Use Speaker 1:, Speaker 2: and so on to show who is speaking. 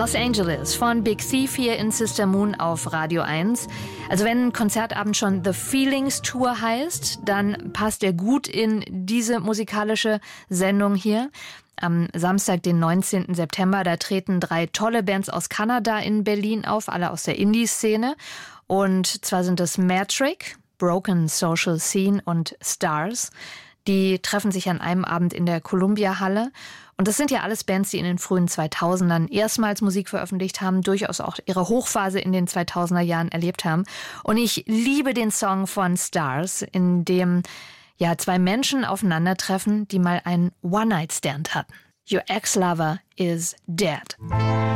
Speaker 1: Los Angeles von Big Thief hier in Sister Moon auf Radio 1. Also wenn ein Konzertabend schon The Feelings Tour heißt, dann passt er gut in diese musikalische Sendung hier. Am Samstag, den 19. September, da treten 3 tolle Bands aus Kanada in Berlin auf, alle aus der Indie-Szene. Und zwar sind es Metric, Broken Social Scene und Stars. Die treffen sich an einem Abend in der Columbia-Halle. Und das sind ja alles Bands, die in den frühen 2000ern erstmals Musik veröffentlicht haben, durchaus auch ihre Hochphase in den 2000er Jahren erlebt haben. Und ich liebe den Song von Stars, in dem 2 Menschen aufeinandertreffen, die mal einen One-Night-Stand hatten. Your ex-lover is dead.